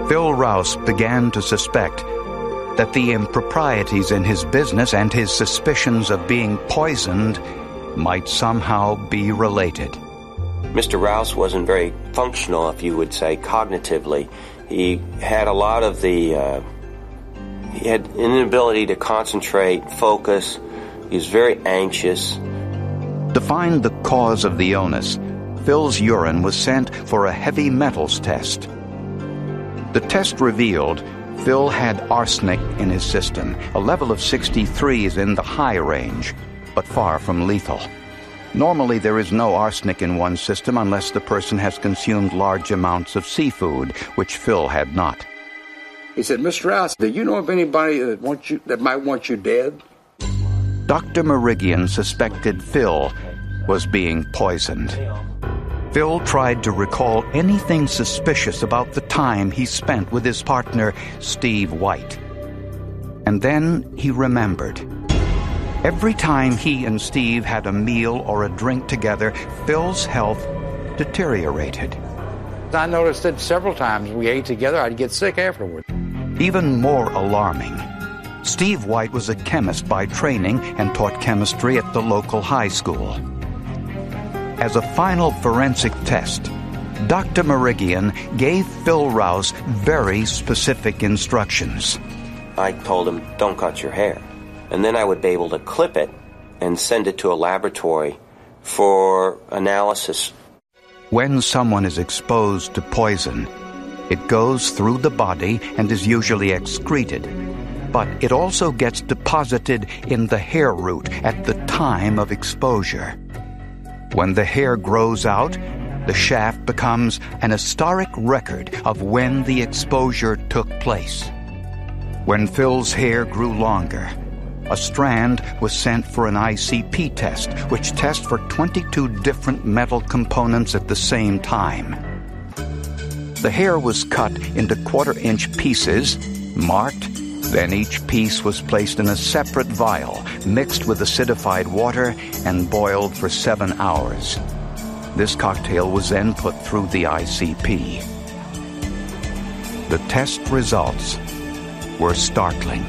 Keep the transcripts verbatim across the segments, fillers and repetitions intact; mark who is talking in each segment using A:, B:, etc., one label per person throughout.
A: Phil Rouse began to suspect that the improprieties in his business and his suspicions of being poisoned might somehow be related.
B: Mister Rouse wasn't very functional, if you would say, cognitively. He had a lot of the, uh, he had an inability to concentrate, focus. He was very anxious.
A: To find the cause of the illness, Phil's urine was sent for a heavy metals test. The test revealed Phil had arsenic in his system. A level of sixty-three is in the high range, but far from lethal. Normally, there is no arsenic in one's system unless the person has consumed large amounts of seafood, which Phil had not.
C: He said, Mister Rouse, do you know of anybody that wants you that might want you dead?
A: Doctor Merigian suspected Phil was being poisoned. Phil tried to recall anything suspicious about the time he spent with his partner, Steve White. And then he remembered. Every time he and Steve had a meal or a drink together, Phil's health deteriorated.
C: I noticed that several times we ate together, I'd get sick afterward.
A: Even more alarming, Steve White was a chemist by training and taught chemistry at the local high school. As a final forensic test, Doctor Merigian gave Phil Rouse very specific instructions.
B: I told him, don't cut your hair. And then I would be able to clip it and send it to a laboratory for analysis.
A: When someone is exposed to poison, it goes through the body and is usually excreted. But it also gets deposited in the hair root at the time of exposure. When the hair grows out, the shaft becomes an historic record of when the exposure took place. When Phil's hair grew longer, a strand was sent for an I C P test, which tests for twenty-two different metal components at the same time. The hair was cut into quarter-inch pieces, marked, then each piece was placed in a separate vial, mixed with acidified water, and boiled for seven hours. This cocktail was then put through the I C P. The test results were startling.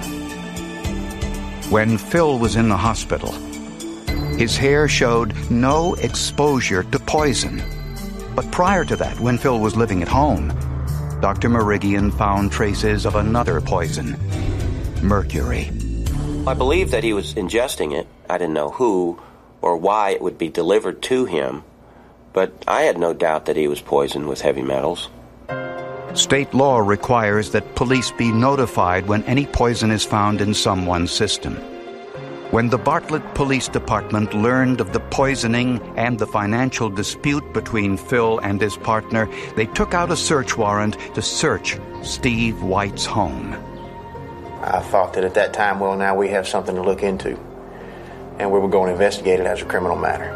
A: When Phil was in the hospital, his hair showed no exposure to poison. But prior to that, when Phil was living at home, Doctor Merigian found traces of another poison, mercury.
B: I believe that he was ingesting it. I didn't know who or why it would be delivered to him, but I had no doubt that he was poisoned with heavy metals.
A: State law requires that police be notified when any poison is found in someone's system. When the Bartlett Police Department learned of the poisoning and the financial dispute between Phil and his partner, they took out a search warrant to search Steve White's home.
D: I thought that at that time, well, now we have something to look into, and we were going to investigate it as a criminal matter.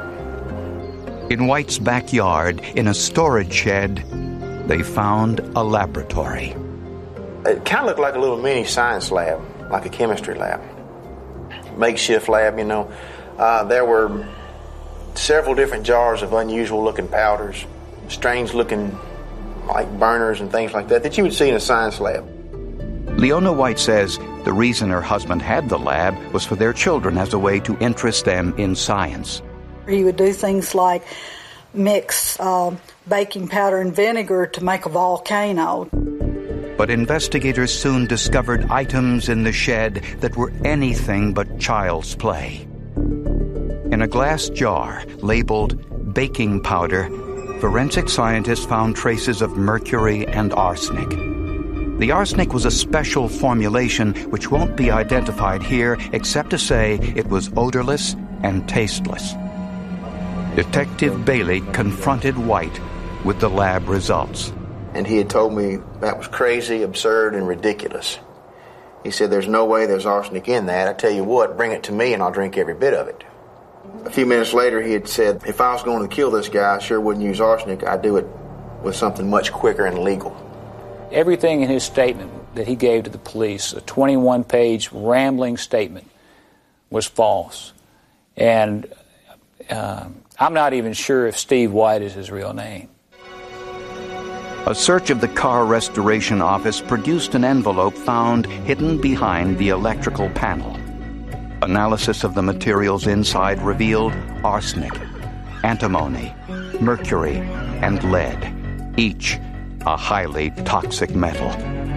A: In White's backyard, in a storage shed, they found a laboratory.
D: It kind of looked like a little mini science lab, like a chemistry lab. Makeshift lab, you know. Uh, there were several different jars of unusual-looking powders, strange-looking, like burners and things like that, that you would see in a science lab.
A: Leona White says the reason her husband had the lab was for their children as a way to interest them in science.
E: He would do things like mix uh, baking powder and vinegar to make a volcano.
A: But investigators soon discovered items in the shed that were anything but child's play. In a glass jar labeled baking powder, forensic scientists found traces of mercury and arsenic. The arsenic was a special formulation which won't be identified here except to say it was odorless and tasteless. Detective Bailey confronted White with the lab results.
D: And he had told me that was crazy, absurd, and ridiculous. He said, there's no way there's arsenic in that. I tell you what, bring it to me and I'll drink every bit of it. A few minutes later, he had said, if I was going to kill this guy, I sure wouldn't use arsenic. I'd do it with something much quicker and legal.
F: Everything in his statement that he gave to the police, a twenty-one page rambling statement, was false. And uh, I'm not even sure if Steve White is his real name.
A: A search of the car restoration office produced an envelope found hidden behind the electrical panel. Analysis of the materials inside revealed arsenic, antimony, mercury, and lead, each a highly toxic metal.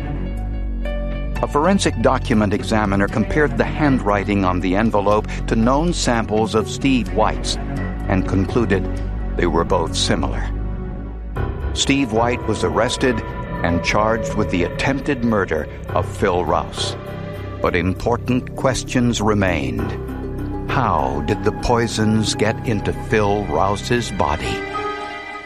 A: A forensic document examiner compared the handwriting on the envelope to known samples of Steve White's and concluded they were both similar. Steve White was arrested and charged with the attempted murder of Phil Rouse. But important questions remained. How did the poisons get into Phil Rouse's body?